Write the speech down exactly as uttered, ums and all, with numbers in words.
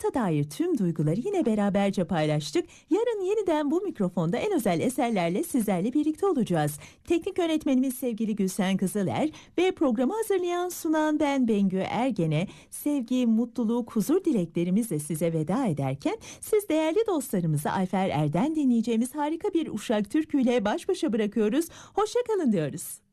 hayata dair tüm duyguları yine beraberce paylaştık. Yarın yeniden bu mikrofonda en özel eserlerle sizlerle birlikte olacağız. Teknik yönetmenimiz sevgili Gülsen Kızıler ve programı hazırlayan sunan ben Bengü Ergen'e sevgi, mutluluk, huzur dileklerimizle size veda ederken siz değerli dostlarımızı Ayfer Er'den dinleyeceğimiz harika bir Uşak türküyle baş başa bırakıyoruz. Hoşça kalın diyoruz.